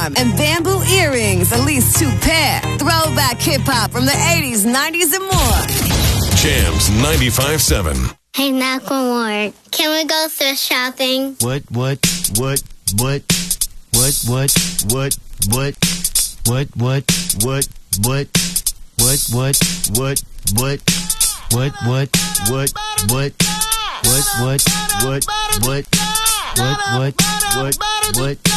charm, and bamboo earrings, at least 2 pair. Throwback hip-hop from the 80s, 90s, and more. Jams 95.7. Hey, Macklemore, can we go thrift shopping? What? What?